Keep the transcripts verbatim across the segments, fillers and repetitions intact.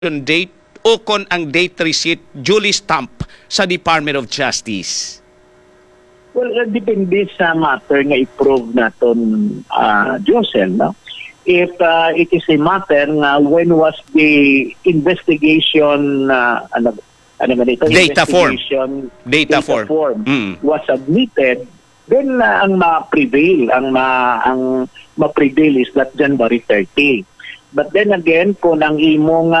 date o kon ang date receipt duly stamp sa Department of Justice? Well, uh, depende sa matter nga i-prove naton, uh, Josel, no? If uh, it is a matter nga when was the investigation, uh, ano, ano ba dito? Data form. Data, Data form. form Mm. was submitted, then uh, ang ma-prevail, ang ma ang ma-prevail is that January thirtieth. But then again, kung ang imong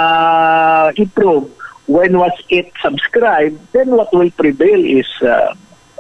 uh, i-prove when was it subscribed, then what will prevail is uh,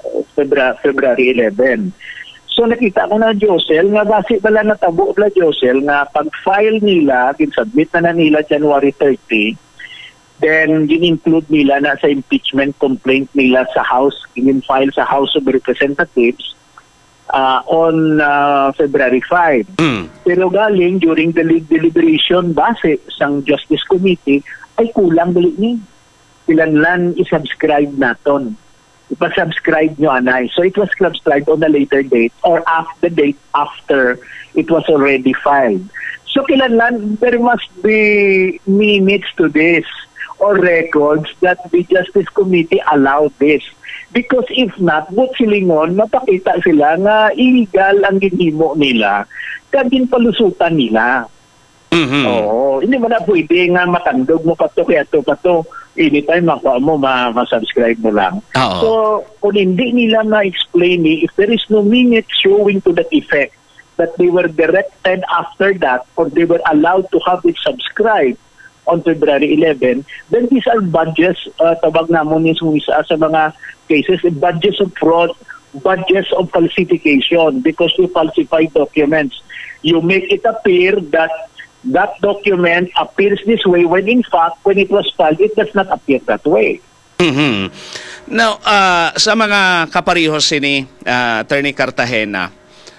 February eleventh. So nakita ko na, Josel, nga base pala natabo pala, Josel, nga pag-file nila, ginsubmit na na nila January thirtieth, then gin-include nila na sa impeachment complaint nila sa House, gin-file sa House of Representatives uh, on uh, February fifth. Mm. Pero galing during the deliberation base sang Justice Committee ay kulang dali ni. Ilan-lan i-subscribe naton. Ipa-subscribe nyo, anay. So it was subscribed on a later date or after the date after it was already filed. So kailangan there must be minutes to this or records that the Justice Committee allowed this. Because if not, but silingon, mapakita sila nga illegal ang ginhimo nila kagin palusutan nila. Mm-hmm. Oo, hindi mo na pwede nga matandog mo pa to kaya to pa to. Anytime makuha mo, ma-subscribe mo lang. Oo. So, kung hindi nila ma-explain ni, if there is no minute showing to that effect that they were directed after that or they were allowed to have it subscribed on February eleventh, then these are badges, uh, tawag namon yung isa sa mga cases, badges of fraud, badges of falsification because you falsify documents. You make it appear that that document appears this way when in fact, when it was filed, it does not appear that way. Mm-hmm. Now, uh, sa mga kaparehos sini, uh, Attorney Cartagena,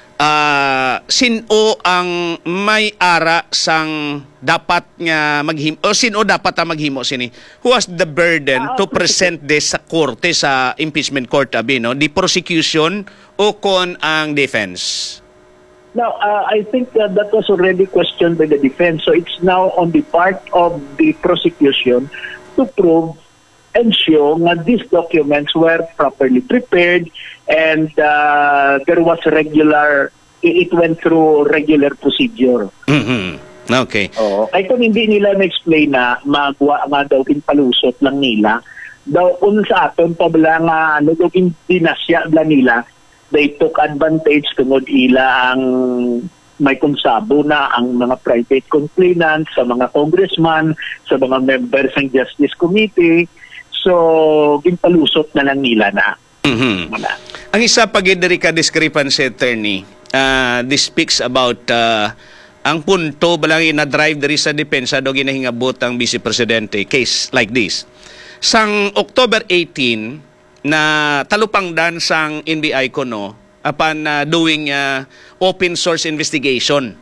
uh, sino ang may ara sang dapat nga maghimo, o sino dapat ang maghimo sini? Who has the burden to present this sa korte, sa impeachment court, abi, no? The prosecution o kon ang defense? Now, uh, I think uh, that was already questioned by the defense. So it's now on the part of the prosecution to prove and show that these documents were properly prepared and uh, there was regular, it went through regular procedure. Mm-hmm. Okay. Oo. Ay kung hindi nila na-explain na magawa nga daw palusot lang nila, daw kung sa aton pa bala nga ano daw dinasya bala nila, they took advantage tungod ila ang may konsabo na ang mga private complainants sa mga congressman, sa mga members ng Justice Committee. So, ginpalusot na lang nila na. Mm-hmm. Ang isa pagidiri ka discrepancy, Attorney, uh, this speaks about uh, ang punto balang ina-drive diri sa depensa do ginahingabot ang Vice Presidente case like this. Sang October eighteenth, na talupangdan sang N B I ko no upon uh, doing uh, open source investigation,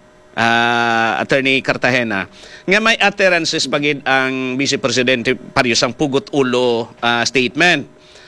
uh, Attorney Cartagena, nga may utterances pagid ang Vice Presidente parehas ang pugot ulo uh, statement.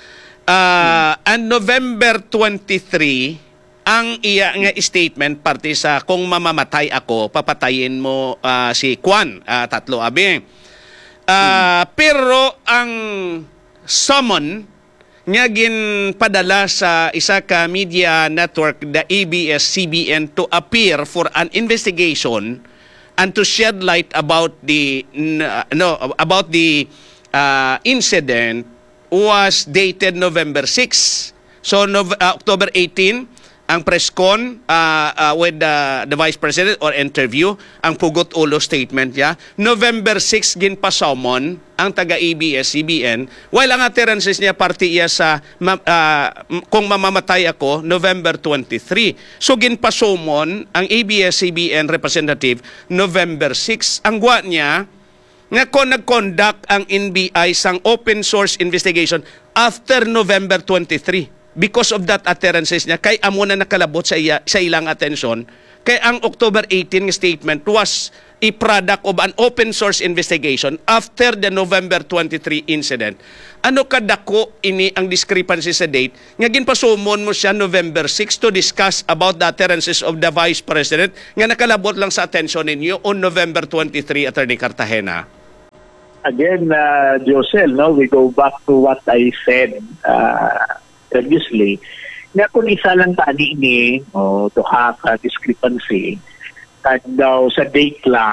Uh, and November twenty-third, ang iya nga statement parte sa kung mamamatay ako, papatayin mo uh, si Kwan, uh, tatlo abi. Uh, hmm. Pero ang summon nga ginpadala sa isa ka media network, the A B S C B N, to appear for an investigation and to shed light about the uh, no about the uh, incident was dated November sixth. So no, uh, October eighteenth ang press con uh, uh, with the, the Vice President or interview, ang pugot ulo statement ya. November sixth ginpasomon ang taga A B S C B N, while ang utterances niya parte iya sa uh, kung mamamatay ako November twenty-third. So ginpasomon ang A B S C B N representative November sixth. Ang gwa niya nga kung nag-conduct ang N B I sang open source investigation after November twenty-third. Because of that utterances niya, kay amo na nakalabot sa, iya, sa ilang atensyon, kay ang October eighteenth statement was a product of an open source investigation after the November twenty-third incident. Ano kadako ini ang discrepancy sa date? Nga ginpasumon mo siya November sixth to discuss about the utterances of the Vice President nga nakalabot lang sa atensyon ninyo on November twenty-third, Attorney Cartagena. again, uh, Josel, no, we go back to what I said uh, previously. Na kung isa lang tani ni o to have a discrepancy, kahit daw sa date lang,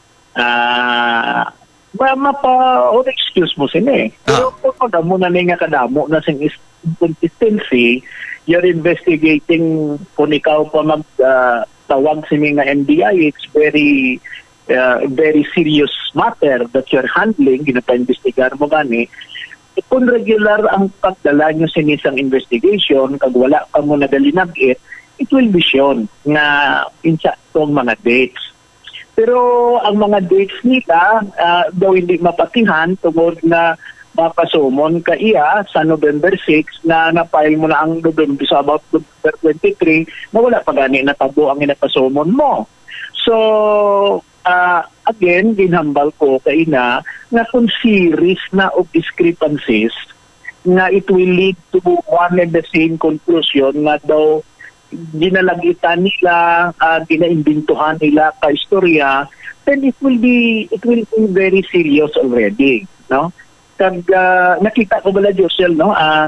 ah, uh, mapa or excuse mo sila eh. Pero kung kadamo na nga kadamo na sing inconsistency, you're investigating kung ikaw pa mag uh, tawag sa mga N B I, it's very uh, very serious matter that you're handling, ginapa-investigar mo gani. E kung regular ang pagdala nyo sa isang investigation, kag wala ka mo nagalinag-it, it will be shown na insaktong mga dates. Pero ang mga dates nila, uh, daw hindi mapatihan tungod na mapasumon ka iya sa November six na na-file mo na ang November, so about November twenty-three, na wala pa gani natabo ang inapasumon mo. So, uh, again, ginhambal ko kay na na kung series na of discrepancies na it will lead to one and the same conclusion na daw ginalagitan nila, uh, ginaimbintuhan nila ka istorya, then it will be it will be very serious already, no? Kag uh, nakita ko bala Josel, no, ah uh,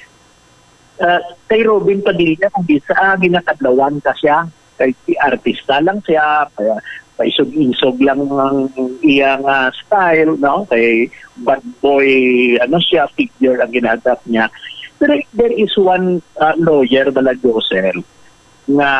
uh, kay Robin Padilla kung bisa uh, ginakadlawan ka siya, kay artista lang siya, kaya paisog-insog lang ang iyang uh, style, no, kay bad boy ano siya, figure ang ginadap niya. Pero there is one uh, lawyer bala Josel na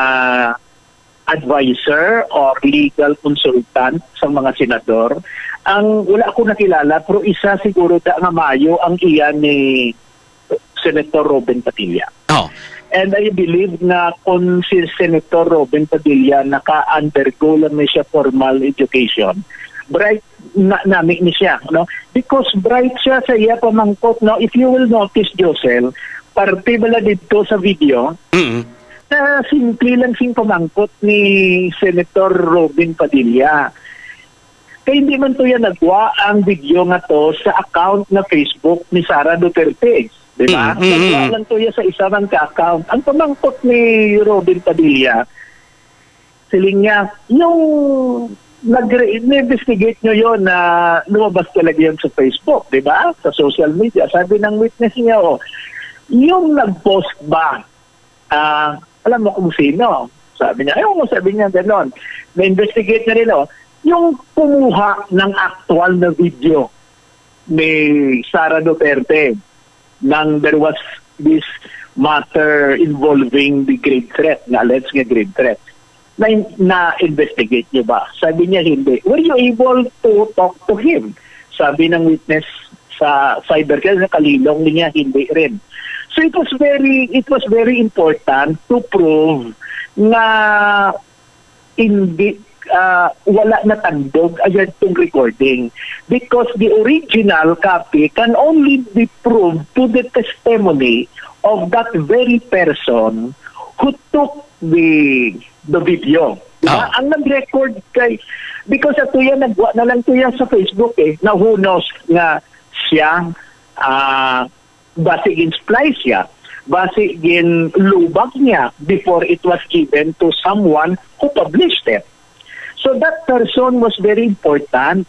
advisor or legal consultant sa mga senador. Ang wala ko nakilala pero isa siguro da nga mayo ang iya ni Senator Robin Padilla. Oh. And I believe na kung si Senator Robin Padilla naka-undergo lang na siya formal education, bright na nami ni siya, no? Because bright siya sa iya pamangkot, no? If you will notice, Josel, parte bala dito sa video, mm-hmm. na simple lang sing pamangkot ni Senator Robin Padilla. Kaya hindi man to yan nagwa ang video nga to sa account na Facebook ni Sara Duterte. Diba? Mm-hmm. Nagwa lang to yan sa isa ng ka-account. Ang pamangkot ni Robin Padilla, siling niya, yung nag-investigate nyo yun na lumabas talaga yun sa Facebook, di ba? Sa social media. Sabi ng witness niya, oh, yung nag-post ba, ah, uh, alam mo kung sino? Sabi niya, ayaw mo, sabi niya gano'n. Na-investigate na rin, oh, yung kumuha ng actual na video ni Sara Duterte nang there was this matter involving the grave threat, na alleged nga grave threat. Na, na-investigate niyo ba? Sabi niya, hindi. Were you able to talk to him? Sabi ng witness sa cyber, kasi nakalilong niya, hindi rin. So it was very, it was very important to prove na hindi, uh, wala na tandog agad itong recording. Because the original copy can only be proved to the testimony of that very person who took the the video. Diba? Oh. Ang nag-record kay, because ato yan, nagwa na lang to yan sa Facebook eh, na who knows nga siya, ah, uh, base in splice siya, base in lubag niya before it was given to someone who published it. So that person was very important.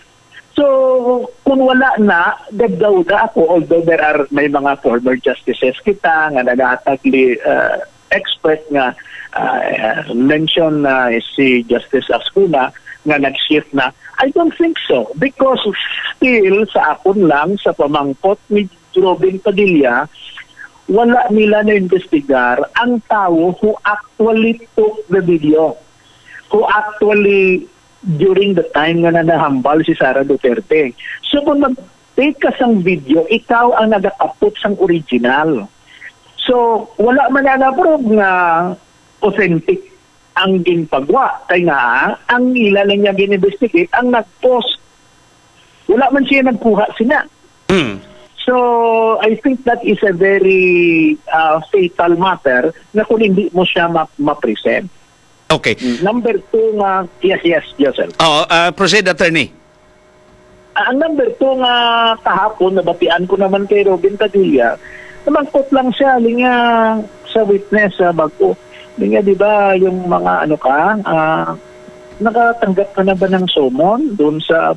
So kung wala na, dagdawda ako, although there are may mga former justices kita nga nagatagli uh, expert nga uh, mention na uh, si Justice Ascuna nga nag-shift na. I don't think so because still sa akon lang sa pamangkot ni Robin Padilla, wala nila na investigar ang tao who actually took the video, who actually during the time nga nanahambal si Sara Duterte. So kung mag-take ka sang video, ikaw ang nag-upload sang original. So wala man na na-prove nga authentic ang ginpagwa. Kaya nga, ang nila lang niya gin-investigate, ang nag-post. Wala man siya nagkuha sina. Mm. So, I think that is a very uh, fatal matter na kung hindi mo siya ma- ma-present. Okay. Number two nga, yes, yes, Joseph. Oh, uh, proceed, attorney. Uh, ang number two nga kahapon, nabatian ko naman kay Robin Padilla, namangkot lang siya, linga sa witness sa bago. Linga, di ba, yung mga ano ka, uh, nakatanggap ka na ba ng summon doon sa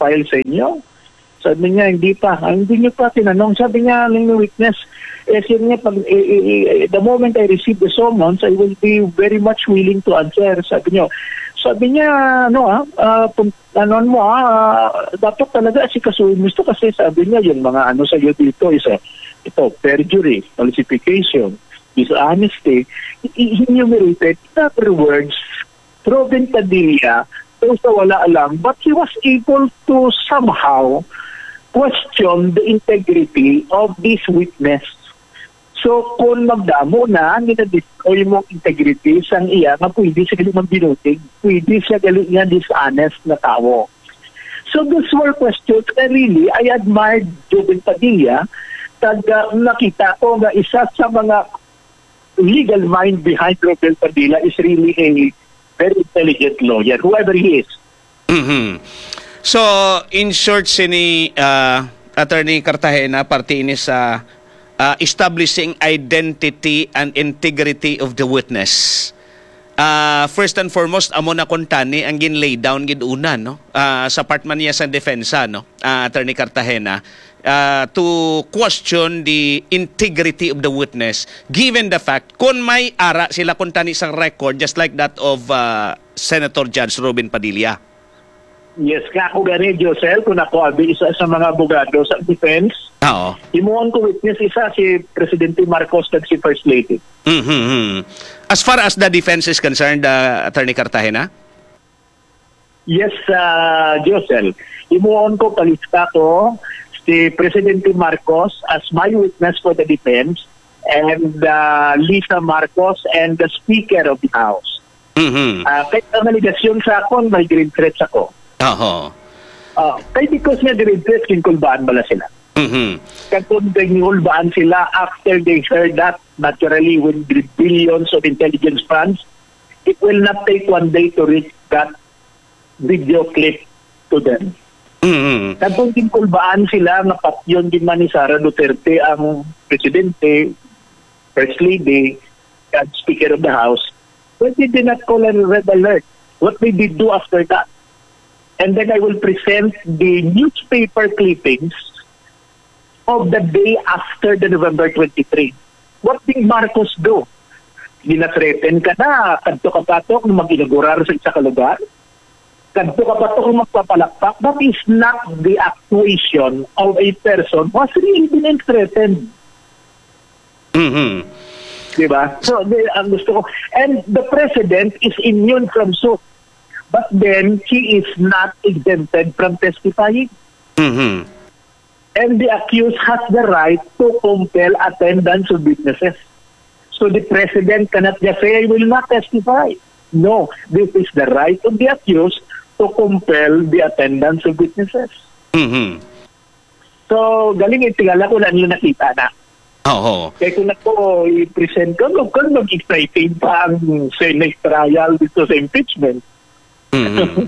na-file sa inyo? Sabi niya, hindi pa. Ah, hindi niyo pa tinanong. Sabi niya, ng witness, eh, sabi niya, pag, eh, eh, eh, the moment I receive the summons, I will be very much willing to answer. Sabi niya, sabi niya, ano ah, uh, ano mo ah, uh, dapat talaga si kasuhin mo ito kasi sabi niya, yung mga ano sa iyo dito is uh, ito, perjury, falsification, dishonesty, enumerated. In other words, Robin Padilla, also wala alam, but he was able to somehow question the integrity of this witness. So, kung magdamo na, nina-destroy mo integrity sang iya, nga pwede siya galing magbinutig, pwede siya galing nga dishonest na tao. So, those were questions na really, I admired Robin Padilla, tag uh, nakita ko nga isa sa mga legal mind behind Robin Padilla is really a very intelligent lawyer, whoever he is. Mhm. So, in short, sini uh, Attorney Cartagena, parte ini sa uh, establishing identity and integrity of the witness. Uh, first and foremost, amo na kuntani ang gin-lay down gid una, no? Uh, sa part man niya sa defensa, no? Uh, Attorney Cartagena, uh, to question the integrity of the witness given the fact kung may ara sila kuntani sang record just like that of uh, Senator Judge Robin Padilla. Yes, ka ako gani, Josel, kung ako abi isa sa mga abogado sa defense, Oo. imuon ko witness isa si Presidente Marcos at si First Lady. Mm-hmm. As far as the defense is concerned, uh, Attorney Cartagena? Yes, uh, Josel, imuon ko palista ko si Presidente Marcos as my witness for the defense and uh, Lisa Marcos and the Speaker of the House. Mm-hmm. Uh, kahit ang aligasyon sa akon, may green threats ako. Oo. Uh, kaya because nga green threats, kinkulbaan bala sila. Mm-hmm. Kaya kung kinkulbaan sila after they heard that, naturally with billions of intelligence funds, it will not take one day to reach that video clip to them. Mm-hmm. Kaya kung kinkulbaan sila, napatyon din man ni Sara Duterte ang Presidente, First Lady, and Speaker of the House, but they did not call a red alert. What they did do after that? And then I will present the newspaper clippings of the day after the November twenty-third. What did Marcos do? Dina-threaten ka na, kadto ka patok na mag-inaugurar sa isa ka lugar? Kadto ka patok na magpapalakpak? That is not the actuation of a person who has really been threatened. Mm-hmm. Diba? So, the, ang gusto ko, and the president is immune from suit. But then, he is not exempted from testifying. Mm-hmm. And the accused has the right to compel attendance of witnesses. So the president cannot just say, I will not testify. No, this is the right of the accused to compel the attendance of witnesses. Mm-hmm. So, galing yung tingala ko lang yung nakita na. Oo. Kaya kung ako i-present ko, kung mag-exciting pa ang Senate trial dito sa impeachment. Mm-hmm.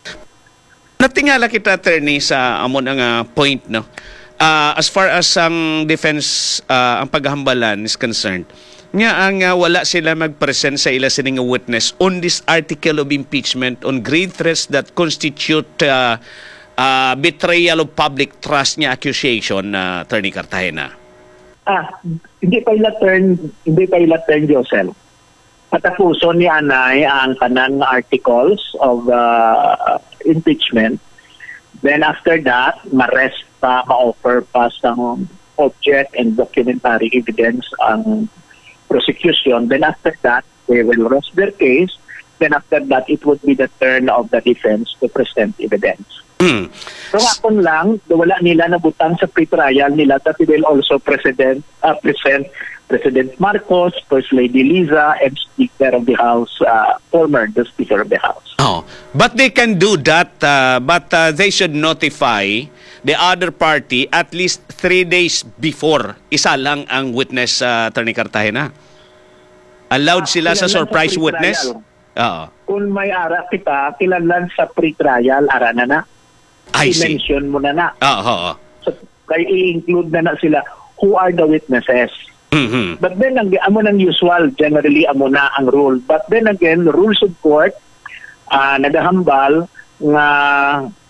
Natingala kita, attorney, sa amon ang uh, point, no? Uh, as far as ang defense, uh, ang paghambalan is concerned, nga ang uh, wala sila mag-present sa ila sining witness on this article of impeachment on grave threats that constitute uh, uh, betrayal of public trust niya accusation, uh, Attorney Cartagena. Ah, hindi pa ila turn, hindi pa ila turn, Josel. Patapuson ni Anay ang kanang articles of uh, impeachment. Then after that, ma-rest pa, ma-offer pa sa object and documentary evidence ang prosecution. Then after that, they will rest their case. Then after that, it would be the turn of the defense to present evidence. Mm. So akon lang, wala nila nabutang sa pre-trial nila that they will also present, uh, present President Marcos, First Lady Liza, and Speaker of the House, uh, former the Speaker of the House. Oh, but they can do that, uh, but uh, they should notify the other party at least three days before. Isa lang ang witness, uh, Attorney Cartagena. Allowed Ah, sila sa kilanlan surprise sa witness? pre-trial. Oo. Kung may ara kita, kilanlan sa pre-trial, ara na na. I see. I-mention mo na na. Oo. oo. So, kaya i-include na na sila who are the witnesses. Mhm. But then, ang, amo ng usual, generally, amo na ang rule. But then again, rules of court, uh, nagahambal nga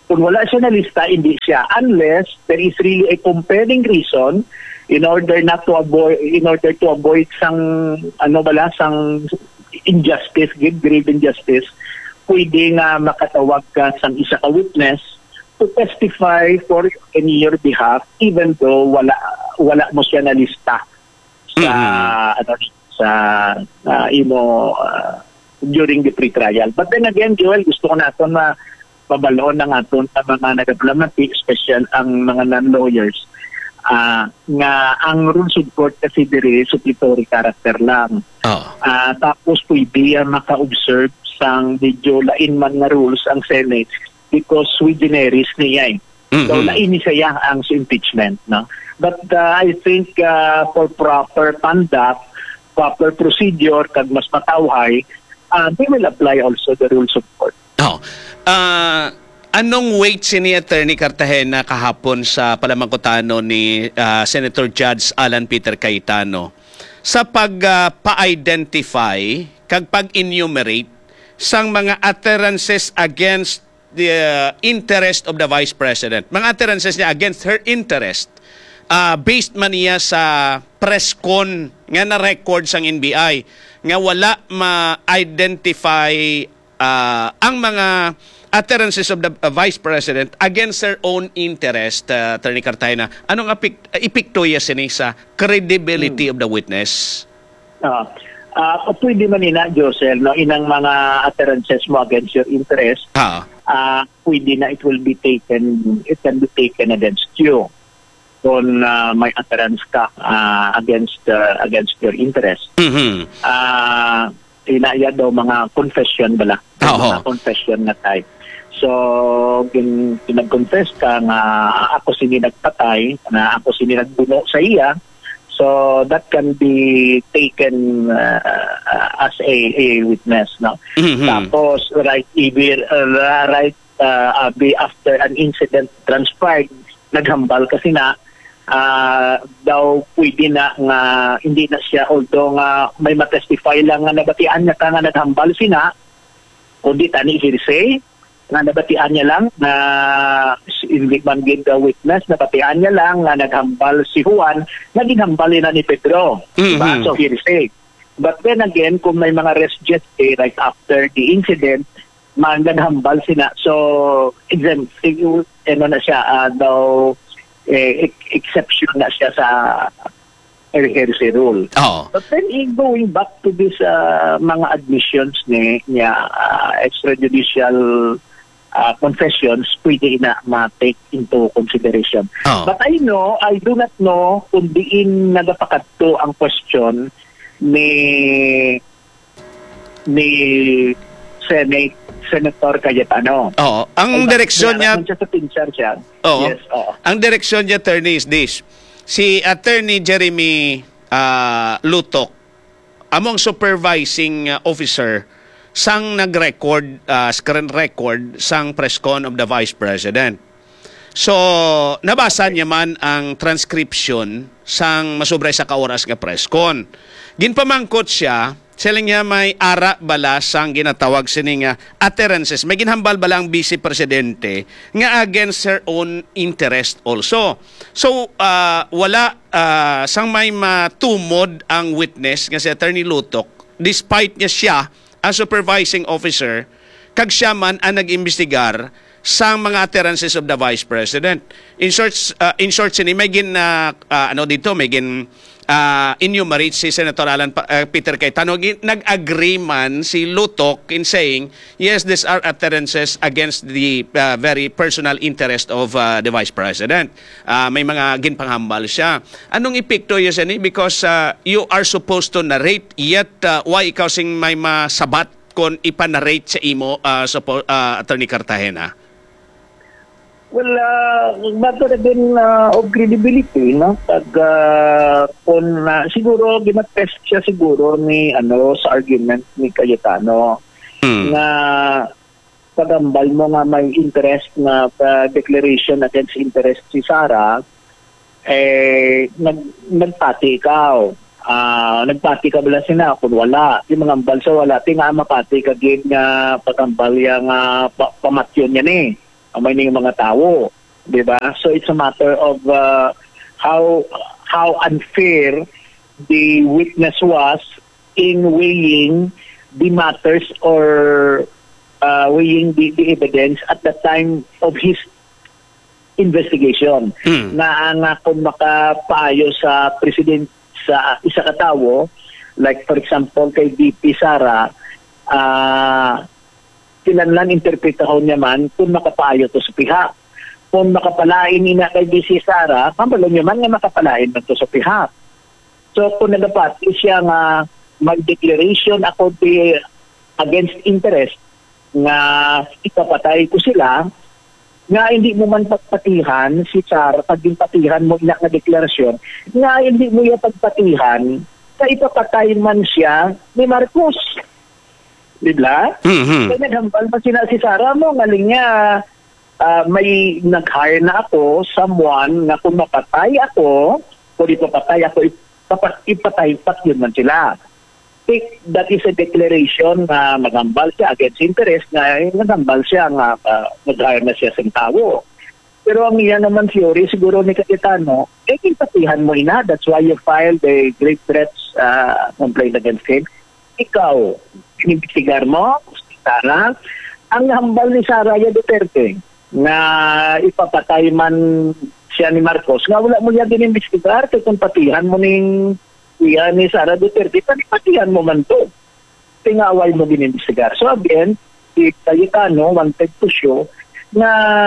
Kung wala siya na lista, hindi siya. Unless there is really a compelling reason in order not to avoid, in order to avoid sang, ano bala, sang injustice, grave injustice, pwede nga makatawag ka sang isa ka witness to testify for in your behalf even though wala wala mo siya na lista sa Mm-hmm. ano sa uh, imo uh, during the pre-trial. But then again, Joel, gusto ko naton na pabaloon ng aton sa mga nagdiplomatic, special ang mga non-lawyers, uh, nga ang rules of court kasi diri suppletory character lang. Oh. Uh, tapos pwede uh, maka-observe sang medyo lain man nga rules ang Senate because sui generis niya eh. Mm-hmm. So lain ni siya ang sa impeachment, no? But uh, I think uh, for proper conduct, proper procedure, kag mas matawhay, uh, they will apply also the rules of court. Oh. Ah, anong weight si ni Attorney Cartagena kahapon sa palamangkutano ni ah, Senator Judge Alan Peter Cayetano sa pag-pa-identify kag pag-enumerate sang mga utterances against the uh, interest of the Vice President. Mga utterances niya against her interest. Uh, based man niya sa press con nga na record sang N B I nga wala ma-identify uh, ang mga utterances of the uh, Vice President against her own interest, uh, Attorney Cartagena. Anong apik, uh, ipikto ya sini sa credibility hmm. of the witness? Uh, uh, pwede man ina, Josel, no, inang mga utterances mo against your interest, Ah. uh, pwede na it will be taken, it can be taken against you kung uh, may utterance ka uh, against uh, against your interest. Mhm. Uh, inaya daw mga confession bala. Oo. Mga confession na type. So, gin, kinag-confess ka nga ako sini nagpatay, na ako sini nagbuno sa iya. So, that can be taken uh, uh, as a, a witness. No? Mhm. Tapos, right, even, uh, right uh, uh, be after an incident transpired, naghambal kasi na Uh, daw pwede na nga hindi na siya, although nga may matestify lang nga nabatian niya ka nga naghambal sina, kundi tani hearsay nga nabatian niya lang na hindi man gid the witness, nabatian niya lang nga naghambal si Juan na ginhambal na ni Pedro. Mm-hmm. Diba? So hearsay. But then again, kung may mga rest jet eh, right after the incident, man naghambal sina. So, exempt, ano na siya, uh, daw Eh, exception na siya sa heresy rule. Oh. But then in going back to this uh, mga admissions ni niya uh, extrajudicial uh, confessions, pwede na ma-take into consideration. Oh. But I know, I do not know kung diin nagapakadto ang question ni ni Senate Senator Cayetano. Oo. Ang Ay, direksyon niya... Siya sa pinsar siya. Oo. Yes, oo. Ang direksyon niya, attorney, is this. Si Attorney Jeremy uh, Lutok, among supervising uh, officer, sang nag-record, uh, screen record, sang press con of the Vice President. So, nabasa niya man ang transcription sang masubray sa kaoras nga press con. Ginpamangkot siya, selling niya may ara bala sang ginatawag sining uh, utterances. May ginhambal bala ang Vice Presidente nga against her own interest also. So, uh, wala uh, sang may matumod ang witness nga si Attorney Lutok despite niya siya ang supervising officer kag siya man ang nag-imbestigar sang mga utterances of the Vice President. In short, uh, in short sini may gin uh, uh, ano dito, may gin uh, enumerate si Senator Alan uh, Peter Cayetano. Nag-agree man si Lutok in saying, yes, these are utterances against the uh, very personal interest of uh, the Vice President. Uh, may mga ginpanghambal siya. Anong epekto yun siya ni? Because uh, you are supposed to narrate, yet uh, why ikaw sing may masabat kung ipanarrate sa imo, uh, suppo, uh, Attorney Cartagena? Well, uh, matter din uh, of credibility, no? Pag uh, kung uh, siguro ginatest siya siguro ni ano sa argument ni Cayetano hmm. na pagambal mo nga may interest na uh, declaration against interest si Sara, eh nag nagpati ikaw. Uh, nagpati ka bala sina kung wala. Yung mga ambal sa wala, tinga mapati ka gin nga pagambal yung uh, pa pamatyon niya ni. ang may ning mga tao, di ba? So it's a matter of uh, how how unfair the witness was in weighing the matters or uh, weighing the, the evidence at the time of his investigation. Mm. Na ang uh, kung makapayo sa president sa isa ka tawo, like for example kay D P Sara, uh, kinahanglan interpretahon niya man kung makapayo to sa pihak. Kung makapalain ni na kay D C Sara, pambalo niya man nga makapalain man to sa pihak. So kung nadapat siya nga mag-declaration ako di against interest nga ipapatay ko sila, nga hindi mo man pagpatihan si Sara, pag patihan mo ina nga deklarasyon, nga hindi mo yung pagpatihan na ipapatay man siya ni Marcos. Diba? Mm-hmm. Kaya naghambal pa sila si Sara mo, ngaling niya uh, may nag-hire na ako, someone na kung mapatay ako, kung ipapatay ako, ipapat, ipatay pat yun man sila. That is a declaration na magambal siya against interest, na nagambal siya nga uh, nag-hire na siya sa tao. Pero ang iyan naman theory, siguro ni Cayetano, eh, impatihan mo ina. That's why you filed a great threats uh, complaint against him. Ikaw, inimbestigar mo, Sara, ang hambal ni Sara Duterte na ipapatay man siya ni Marcos, nga wala mo yan inimbestigar, kung patihan mo ning iya ni Sara Duterte, panipatihan mo man to. Tingaway mo inimbestigar. So again, si Cayetano wanted to show na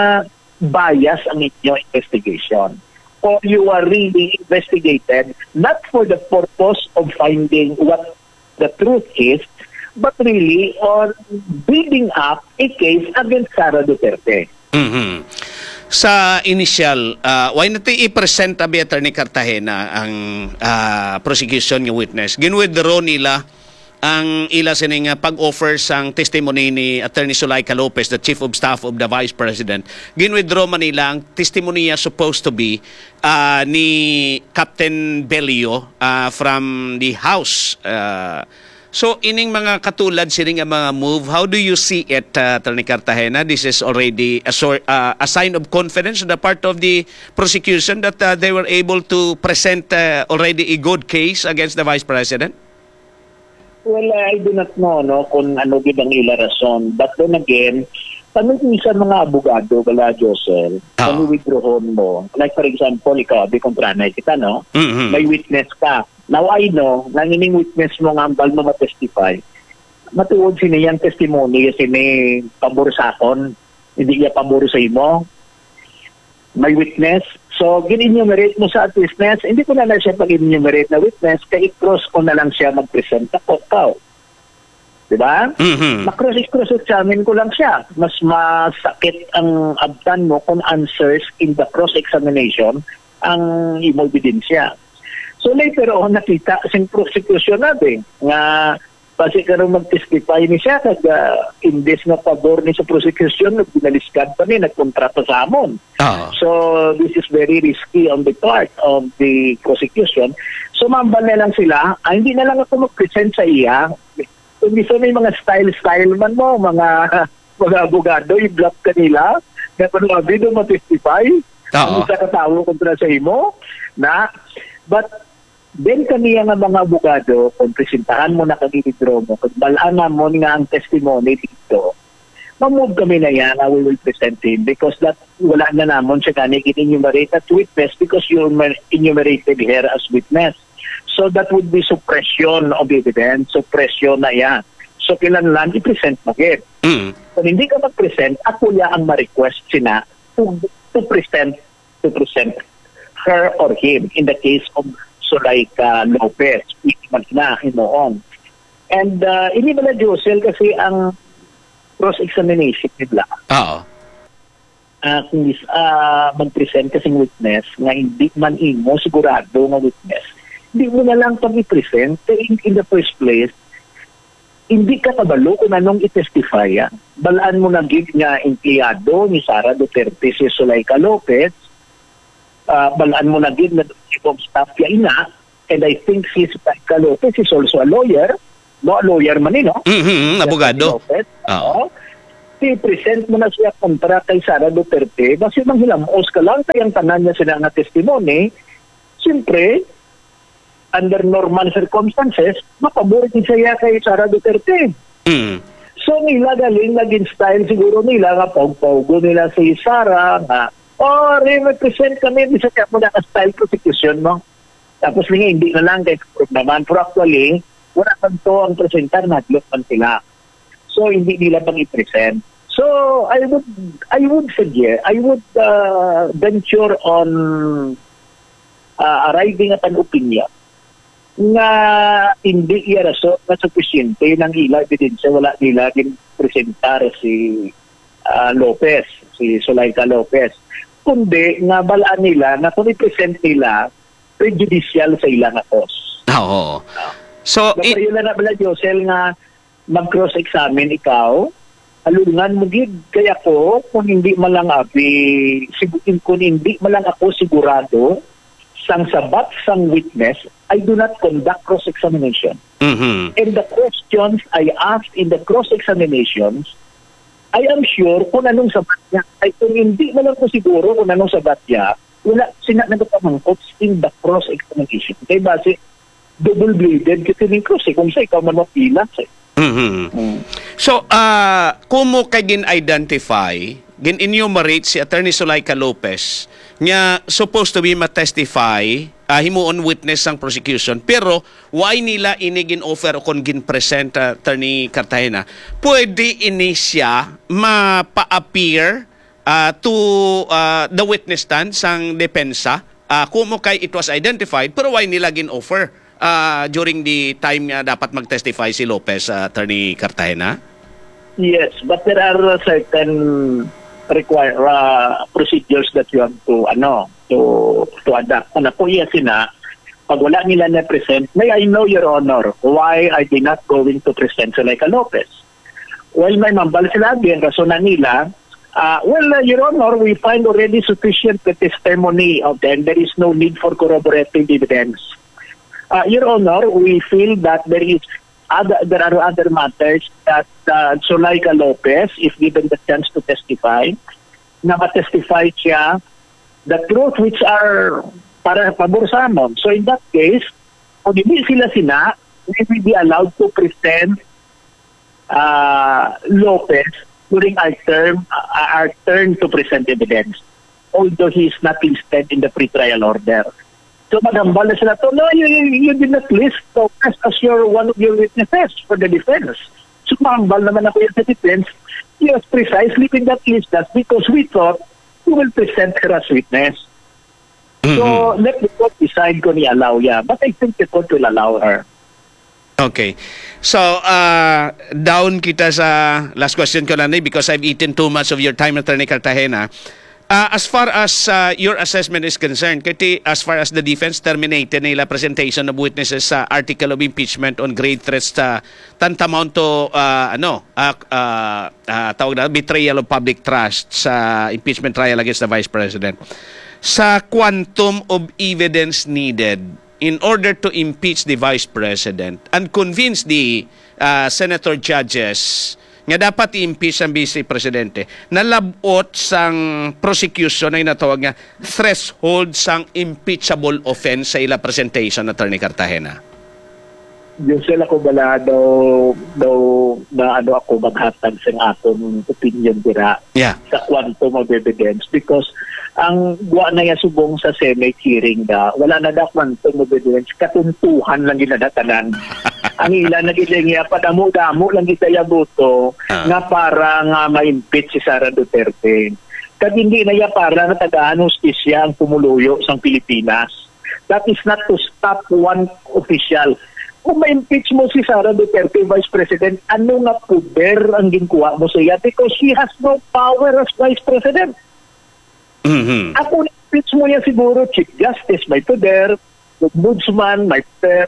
bias ang inyong investigation. Or you are really investigated not for the purpose of finding what the truth is, but really on building up a case against Sara Duterte. Mm-hmm. Sa initial, uh, why natin i-present abi Attorney Cartagena ang uh, prosecution ng witness? Ginwithdraw nila ang ila sining pag-offer sang testimony ni Attorney Zulaika Lopez, the Chief of Staff of the Vice President. Ginwithdraw man nila ang testimony supposed to be uh, ni Captain Belio uh, from the House. Uh, So, ining mga katulad sining mga move, how do you see it, uh, Attorney Cartagena? This is already a, sort, uh, a sign of confidence on the part of the prosecution that uh, they were able to present uh, already a good case against the Vice President? Well, I do not know no, kung ano gid ang ila rason. But then again, tanong ko sa mga abogado, wala, Josel, oh. kung withdrawon mo, like for example, ikaw, di kompranay kita, no? Mm-hmm. May witness ka. Now I know, nangining witness mo nga ambal mo matestify, matuod siniyang testimony sini pabor sa akon, hindi niya pabor sa imo. May witness, so gin-enumerate mo sa witness, hindi ko na na siya pag-enumerate na witness, kaya i-cross ko na lang siya mag-present ako, tao. Diba? Mm-hmm. Ma-cross-examine ko lang siya. Mas masakit ang abtan mo kung answers in the cross-examination ang imo ebidensya. So later on, nakita sing prosecution natin nga kasi karong mag-testify ni siya kag uh, imbes na pabor ni sa prosecution, binaliskad pa ni, nagkontrata sa amon. Oh. So this is very risky on the part of the prosecution. So mambal na lang sila, ah, hindi na lang ako mag-present sa iya. Kung gusto may mga style-style man mo, mga mga abogado, i-block ka nila, na kung mabido matestify, ang isa katawo kontra sa imo, na, but then kaniya nga mga abogado, kung presentahan mo na kag-withdraw mo, kung balaan mo nga ang testimony dito, mamove kami na yan, I will present him because that wala na namon siya gani in-enumerate as witness because you enumerated here as witness. So that would be suppression of evidence, suppression na yan. So kailangan i-present mo again. Mm. Kung hindi ka mag-present, ako ya ang ma-request sina to, to present to present her or him in the case of Zulaika Lopez, man na hinoon. And uh, hindi ba na Josel kasi ang cross-examination nila. Oo. Uh, kung uh, mag-present kasing witness nga hindi man imo sigurado nga witness, hindi mo na lang pag-i-present in, in the first place, hindi ka kabalo kung anong i-testify yan. Balaan mo na gig nga empleyado ni Sara Duterte si Zulaika Lopez, uh, balaan mo na gig na chief of staff ya ina, and I think si Zulaika Lopez is also a lawyer, no, a lawyer man eh, no? Mm-hmm, abogado. Lopez, oh. i-present mo na siya kontra kay Sara Duterte, basi manghilamos ka lang kayang tanan niya sila nga testimony, siyempre, under normal circumstances, mapabor din siya kay Sara Duterte. Mm. So nila galing naging style siguro nila nga pag-paugo nila si Sara nga, oh, represent kami, bisa kaya mo na style prosecution mo. Tapos nga hindi na lang kay naman. Pero actually, wala man to ang presentar, naglot man sila. So hindi nila pang i-present. So I would I would suggest, I would uh, venture on uh, arriving at an opinion nga hindi iya raso na sufficiente ng ila ebidensya wala nila din presentar si uh, Lopez, si Zuleika Lopez. Kundi nga balaan nila na kung i-present nila prejudicial sa ilang akos. Oo. So, Basta it, yun na bala, Josel, nga mag-cross-examine ikaw, alungan mo gid kaya ko kung hindi malang abi, sigurin kung hindi malang ako sigurado sang sabat sang witness, I do not conduct cross-examination. mhm. And the questions I asked in the cross-examinations, I am sure kung anong sabat niya. Ay kung hindi malang ko siguro kung anong sabat niya, wala sina nagpamangkot in the cross-examination. Kaya base, double-bladed kasi ng cross eh. Kung sa ikaw man mapila eh. Mhm. Mm. So, uh, kung mo kay gin-identify, gin-enumerate si Attorney Zuleika Lopez nga supposed to be ma-testify, uh, himuon witness ang prosecution, pero why nila ini gin-offer o kung gin-present uh, Attorney Cartagena, pwede ini siya mapa-appear uh, to uh, the witness stand sang depensa, uh, kung mo kay it was identified, pero why nila gin-offer uh, during the time nga dapat mag-testify si Lopez, uh, Attorney Cartagena? Yes, but there are certain require uh, procedures that you have to ano to to adapt. Ano po iya sina pag wala nila na present, may I know your honor why I did not going to present Zuleika Lopez. Well, may mambal sila din rason na nila. Uh, well, uh, your honor, we find already sufficient the testimony of them. There is no need for corroborative evidence. Uh, your honor, we feel that there is Other, there are other matters that uh, Zuleika Lopez, if given the chance to testify, na matestify siya the truth which are para pabor sa amon. So in that case, kung hindi sila sina, we will be allowed to present uh, Lopez during our term, uh, our turn to present evidence, although he is not listed in the pre-trial order. So maghambal na sila to, no, you, you, you did not list Lopez as your one of your witnesses for the defense. So maghambal naman ako yung sa defense. Yes, precisely in that list, that's because we thought we will present her as witness. So let the court decide kung i-allow ya. But I think the court will allow her. Okay. So, uh, down kita sa last question ko lang because I've eaten too much of your time, Attorney Cartagena. Uh, as far as uh, your assessment is concerned, kati as far as the defense terminated nila presentation of witnesses sa article of impeachment on grave threats sa tantamount to uh, ano, uh, uh, uh, tawag na, betrayal of public trust sa impeachment trial against the Vice President. Sa quantum of evidence needed in order to impeach the Vice President and convince the uh, senator judges nga dapat i-impeach ang Vice Presidente, nalabot sang prosecution ay natawag nga threshold sang impeachable offense sa ila presentation, Attorney Cartagena. Yung sila ko bala daw, daw na ano ako maghatag sa akong opinion dira Yeah. sa quantum of evidence because ang guwa na yung subong sa Senate hearing da, wala na da quantum of evidence, katuntuhan lang ginadatanan. Ang ilan na gilingya, padamo-damo lang kita yung boto Ah. nga para nga ma-impeach si Sara Duterte. Kag hindi na ya para na tagaan hustisya ang pumuluyo sa Pilipinas. That is not to stop one official. Kung ma-impeach mo si Sara Duterte, Vice President, ano nga poder ang ginkuha mo sa iya? Because she has no power as Vice President. Mhm. Ako na-impeach mo niya siguro, Chief Justice, may poder, Ombudsman, may poder,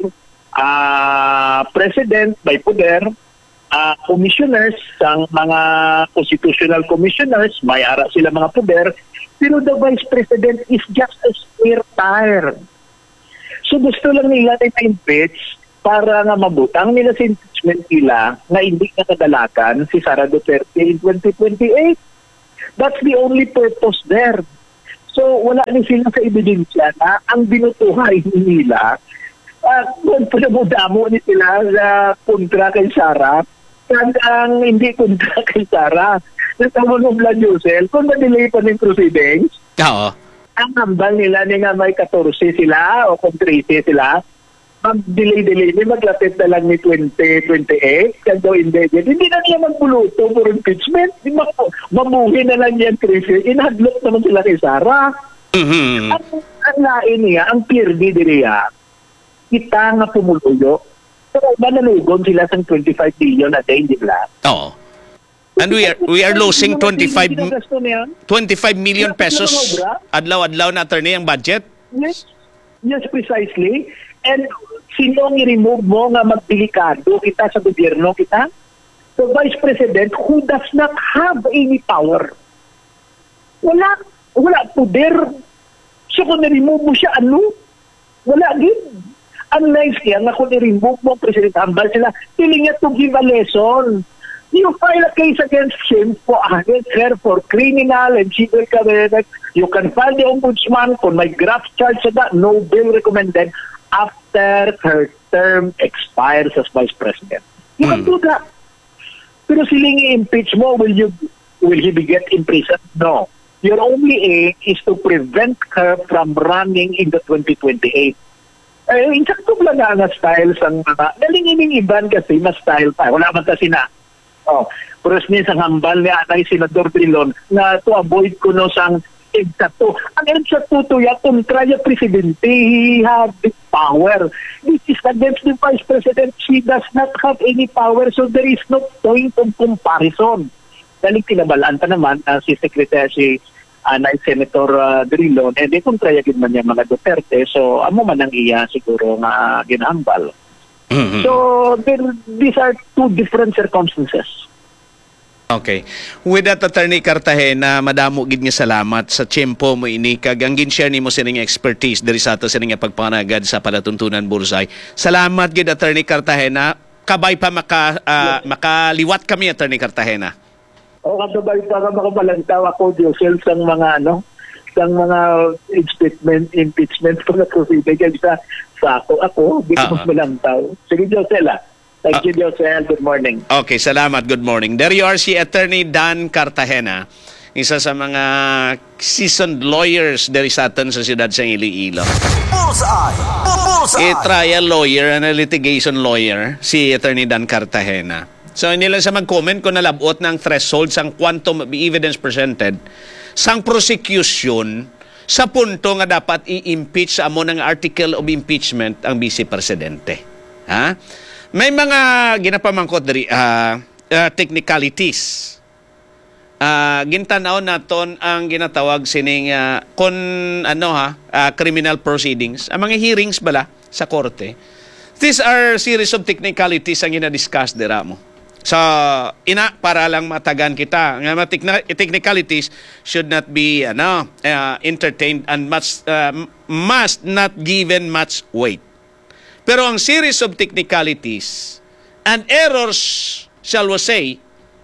uh, President, may poder, uh, commissioners, ang mga constitutional commissioners, may ara sila mga poder, pero the Vice President is just a spare tire. So gusto lang nila na impeach para nga mabutang nila sa impeachment nila na hindi nakadalakan si Sara Duterte in twenty twenty-eight. That's the only purpose there. So wala ni sila sa ebidensya na ang binutuhay nila at uh, pinamudamo ni sila sa kontra kay Sara at ang hindi kontra kay Sara. Sa Monoblan Yusel, kung na-delay pa ng proceedings, Oo. ang hambal nila ni nga may fourteen sila o kung thirteen sila, mag-delay-delay, may maglapit na lang ni twenty twenty-eight, kaya daw hindi. Hindi na niya magbuluto for impeachment. Mamuhi na lang yan, Chris. Inhadlok naman sila kay Sara. Mhm. Ang, ang lain niya, ang pirdi diriya, kita nga pumuluyo. Pero manalugon sila sa twenty-five billion a day, di ba? Oo. And we are we are losing twenty-five Ginagasto niya. twenty-five million pesos Obra? adlaw-adlaw na attorney ang budget. Yes. Yes, precisely. And sino ang i-remove mo nga magdelikado kita sa gobyerno kita? The Vice President who does not have any power. Wala, wala poder. So kung na-remove mo siya, ano? Wala din. Unlike siya nga kung i-remove mo, President Hambal sila, feeling niya to give a lesson. You file a case against him for against her for criminal and civil contempt. You can file the ombudsman kung may graft charge sa that, no bill recommended after her term expires as Vice President. You can Hmm. do that. Pero siling i-impeach mo, will you will he be get imprisoned? No. Your only aim is to prevent her from running in the twenty twenty-eight. Eh, insakto lang nga nga style sang mga, nalingining iban kasi mas style pa. Wala man kasi na. Oh, pero niya sa hambal ni Anay Senador Trilon na to avoid ko no sang eksakto. Ang eksakto to ya kontra ya presidente. He have the power. This is against the Vice President. She does not have any power, so there is no point of comparison. Dahil tinabalaan pa naman uh, si Secretary si Anay Senator uh, Drilon, eh di kontra ya gid man niya mga Duterte. So amo man ang iya siguro nga ginahambal. Mhm. So there, these are two different circumstances. Okay. With that, Attorney Cartagena, madamo gid nga salamat sa tiyempo mo ini kag ang gin-share nimo sa inyong expertise diri sa ato sa inyong pagpanagad sa palatuntunan Bursay. Salamat gid, Attorney Cartagena. Kabay pa maka ah, makaliwat kami, Attorney Cartagena. O kasabay pa ka makabalantaw ako, Josel, sang mga ano, sang mga impeachment, impeachment ko na proceeding kasi sa, sa ako, ako, di ko Ah, ah. malantaw. Sige, Josel, ah. Thank you, Josel. Good morning. Okay, salamat. Good morning. There you are, si Attorney Dan Cartagena, isa sa mga seasoned lawyers dari sa atin sa siyudad sa Iloilo. Bullseye! Bullseye! A trial lawyer and a litigation lawyer, si Attorney Dan Cartagena. So, hindi lang sa mag-comment kung nalabot ng threshold sang quantum of evidence presented sang prosecution sa punto nga dapat i-impeach sa amo ng article of impeachment ang Vice Presidente. Ha? May mga ginapamangkot diri uh, uh, technicalities. Uh, gintanaw naton ang ginatawag sining uh, kon ano ha uh, criminal proceedings, ang mga hearings bala sa korte. These are series of technicalities ang ina-discuss dira mo. So, ina para lang matagan kita. Nga mga techni- technicalities should not be ano uh, entertained and must uh, must not given much weight. Pero ang series of technicalities and errors, shall we say,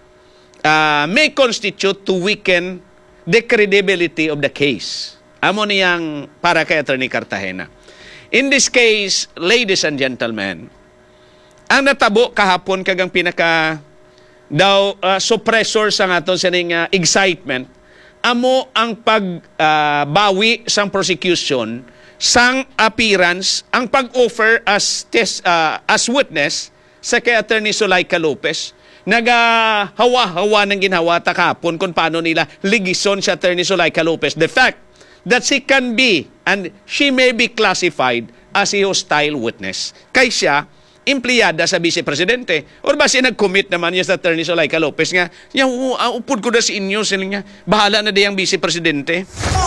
uh, may constitute to weaken the credibility of the case. Amo niyang para kay Attorney Cartagena. In this case, ladies and gentlemen, ang natabo kahapon kagang pinaka daw uh, suppressor sa aton sa ning uh, excitement, amo ang pagbawi uh, sang prosecution sang appearance, ang pag-offer as test, uh, as witness sa kay Attorney Zulaika Lopez. Nagahawa-hawa ng ginhawata kahapon kung paano nila ligison si Attorney Zulaika Lopez. The fact that she can be and she may be classified as a hostile witness. Kay siya, empleyada sa Vice Presidente. Or ba siya nag-commit naman niya sa Attorney Zulaika Lopez nga, niya, uh, upod ko na si inyo, sila niya, bahala na diyang Vice Presidente.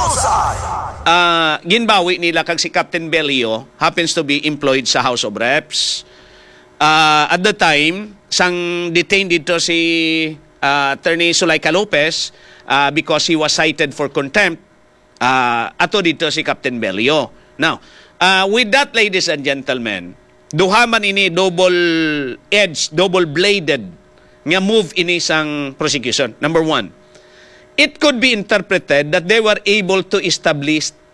Uh, ginbawi nila kag si Captain Belio happens to be employed sa House of Reps. Uh, at the time, sang detained dito si uh, Attorney Zulaika Lopez uh, because he was cited for contempt. Uh, ato dito si Captain Belio. Now, uh, with that, ladies and gentlemen, duha man ini double edged, double bladed nga move ini sang prosecution. Number one, it could be interpreted that they were able to establish